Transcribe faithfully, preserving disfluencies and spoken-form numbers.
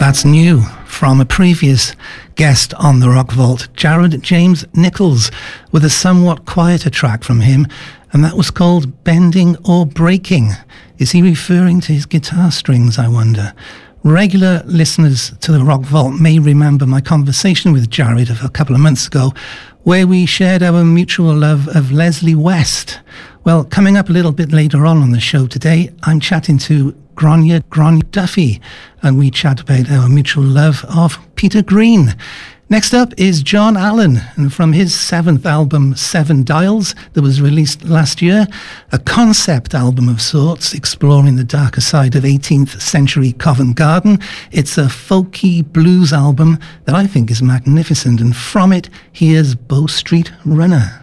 That's new from a previous guest on the Rock Vault, Jared James Nichols, with a somewhat quieter track from him, and that was called Bending or Breaking. Is he referring to his guitar strings, I wonder? Regular listeners to the Rock Vault may remember my conversation with Jared a couple of months ago, where we shared our mutual love of Leslie West. Well, coming up a little bit later on on the show today, I'm chatting to Gráinne Gráinne Duffy, and we chat about our mutual love of Peter Green. Next up is John Allen, and from his seventh album, Seven Dials, that was released last year, a concept album of sorts, exploring the darker side of eighteenth century Covent Garden. It's a folky blues album that I think is magnificent, and from it, here's Bow Street Runner.